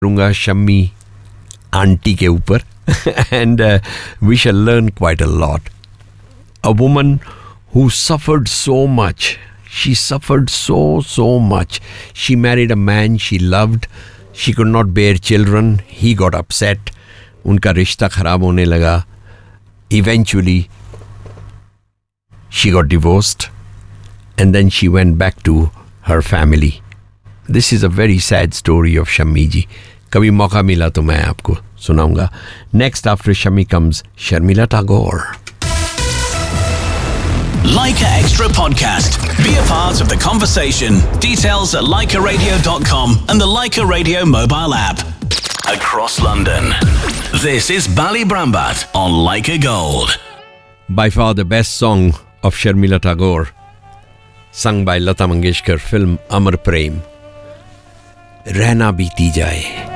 करूँगा शम्मी आंटी के ऊपर and we shall learn quite a lot. A woman who suffered so much. She suffered so much. She married a man she loved. She could not bear children. He got upset. उनका रिश्ता खराब होने लगा. Eventually, she got divorced. And then she went back to her family. This is a very sad story of Shammi ji. कभी मौका मिला तो मैं आपको सुनाऊंगा. Next after Shammi comes Sharmila Tagore. Leica Extra Podcast. Be a part of the conversation. Details at leicaradio.com and the Leica Radio mobile app. Across London. This is Bali Brambat on Leica Gold. By far the best song of Sharmila Tagore, sung by Lata Mangeshkar, film Amar Prem. रहना बीती जाए.